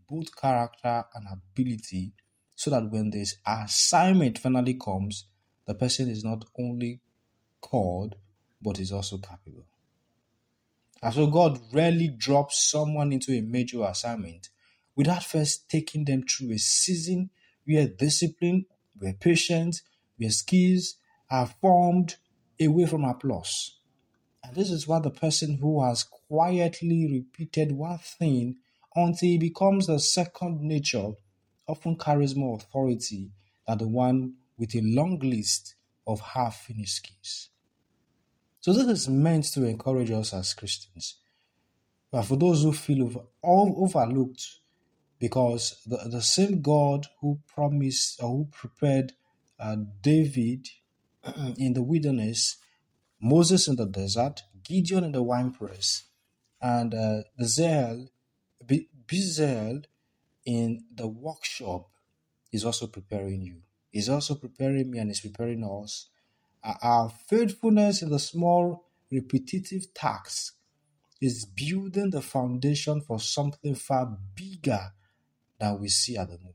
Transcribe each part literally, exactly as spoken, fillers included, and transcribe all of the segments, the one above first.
both character and ability, so that when this assignment finally comes, the person is not only called, but is also capable. And so God rarely drops someone into a major assignment without first taking them through a season where discipline, where patience, where skills are formed away from applause. And this is why the person who has quietly repeated one thing until it becomes the second nature often carries more authority than the one with a long list of half-finished skills. So this is meant to encourage us as Christians. But for those who feel over, all overlooked, because the, the same God who promised or who prepared uh, David in the wilderness, Moses in the desert, Gideon in the winepress, and uh, Bezalel, Bezalel in the workshop is also preparing you. He's also preparing me and is preparing us. Uh, our faithfulness in the small, repetitive tasks is building the foundation for something far bigger than we see at the moment.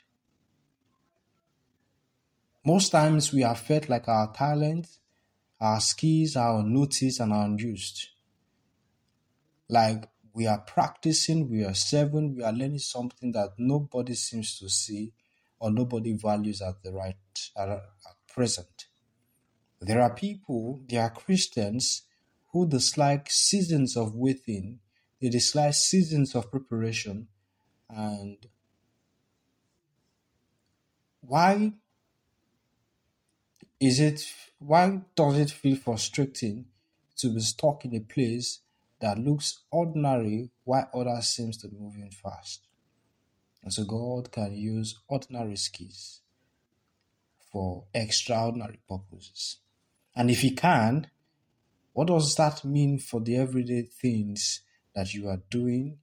Most times we have felt like our talent, our skills are unnoticed and are unused. Like we are practicing, we are serving, we are learning something that nobody seems to see or nobody values at the right at, at present. There are people, there are Christians who dislike seasons of waiting, they dislike seasons of preparation. And why is it, why does it feel frustrating to be stuck in a place that looks ordinary while others seems to be moving fast? And so God can use ordinary skills for extraordinary purposes. And if He can, what does that mean for the everyday things that you are doing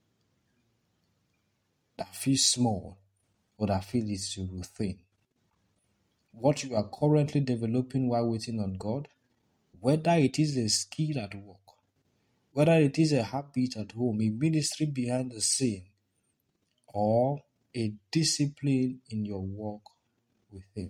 that feel small or that feel it's your routine? What you are currently developing while waiting on God, whether it is a skill at work, whether it is a habit at home, a ministry behind the scene, or a discipline in your walk with Him.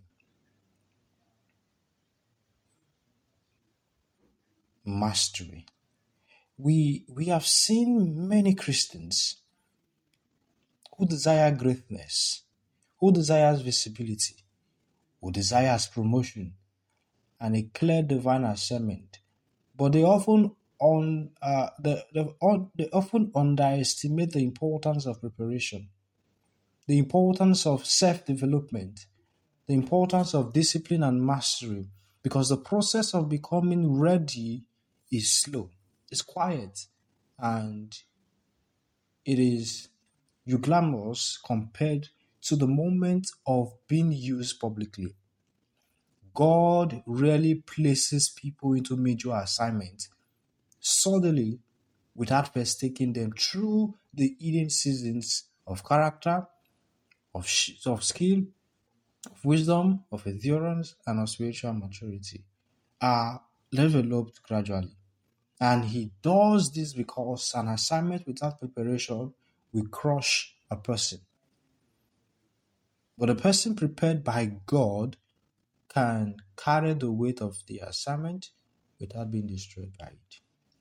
Mastery. We, we have seen many Christians who desire greatness, who desires visibility, who desires promotion, and a clear divine assignment, but they often on uh, the, the, on, they often underestimate the importance of preparation, the importance of self-development, the importance of discipline and mastery, because the process of becoming ready is slow, it's quiet, and it is euglamos compared to the moment of being used publicly. God rarely places people into major assignments suddenly without first taking them through the hidden seasons of character, of, sh- of skill, of wisdom, of endurance, and of spiritual maturity are developed gradually. And He does this because an assignment without preparation will crush a person. But a person prepared by God can carry the weight of the assignment without being destroyed by it.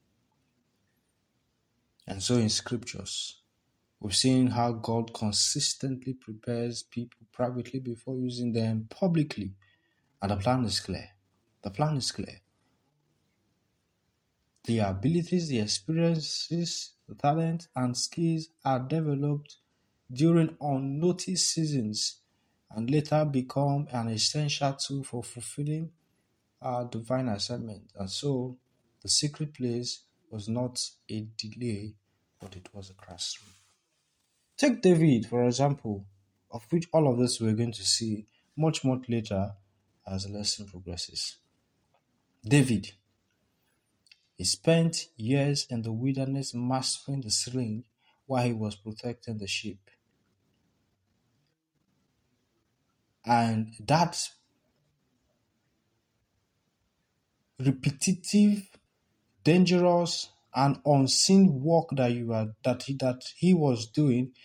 And so in scriptures, we've seen how God consistently prepares people privately before using them publicly. And the plan is clear. The plan is clear. The abilities, the experiences, the talent, and skills are developed during unnoticed seasons and later become an essential tool for fulfilling our divine assignment. And so the secret place was not a delay, but it was a classroom. Take David, for example, of which all of this we're going to see much, much later as the lesson progresses. David, he spent years in the wilderness mastering the sling while he was protecting the sheep. And that repetitive, dangerous, and unseen work that you are that he, that he was doing